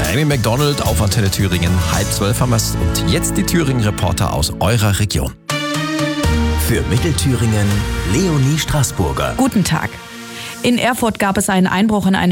Amy McDonald auf Antenne Thüringen. 11:30 haben wir's. Und jetzt die Thüringen-Reporter aus eurer Region. Für Mittelthüringen Leonie Straßburger. Guten Tag. In Erfurt gab es einen Einbruch in eine